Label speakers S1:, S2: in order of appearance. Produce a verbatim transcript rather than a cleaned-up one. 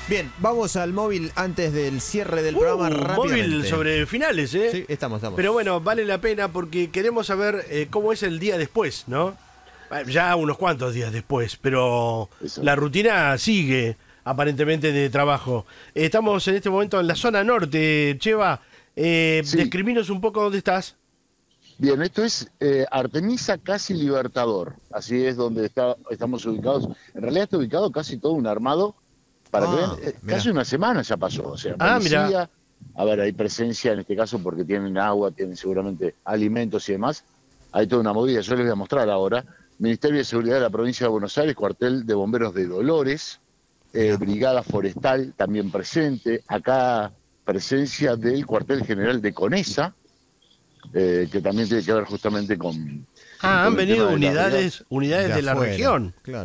S1: Bien, vamos al móvil antes del cierre del
S2: Uh,
S1: programa rápidamente.
S2: móvil sobre finales, ¿eh?
S1: Sí, estamos, estamos.
S2: Pero bueno, vale la pena porque queremos saber eh, cómo es el día después, ¿no? Ya unos cuantos días después, pero
S3: Eso.
S2: la rutina sigue, aparentemente, de trabajo. Eh, Estamos en este momento en la zona norte, Cheva. Eh,
S3: Sí.
S2: Describinos un poco dónde estás.
S3: Bien, esto es eh, Artemisa Casi Libertador. Así es donde está, estamos ubicados. En realidad está ubicado casi todo un armado. Para
S1: Ah,
S3: que vean, eh,
S1: mirá.
S3: casi una semana ya pasó. O sea,
S2: Ah,
S3: policía,
S2: mirá.
S3: a ver, hay presencia en este caso porque tienen agua, tienen seguramente alimentos y demás. Hay toda una movida, yo les voy a mostrar ahora. Ministerio de Seguridad de la Provincia de Buenos Aires, Cuartel de Bomberos de Dolores, eh, Brigada Forestal también presente. Acá presencia del Cuartel General de Conesa, eh, que también tiene que ver justamente con...
S2: Ah, han
S3: con el
S2: venido
S3: tema de la
S2: unidades, unidades de, la
S1: afuera,
S2: región.
S1: Claro.